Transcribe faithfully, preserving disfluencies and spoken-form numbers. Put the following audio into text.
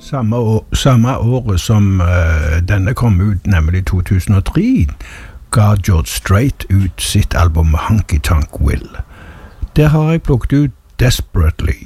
Samme, år, samme året som uh, denne kom ut, nemlig to tusen og tre, ga George Strait ut sitt album Honky Tonk Will. Der har jeg plukket ut Desperately.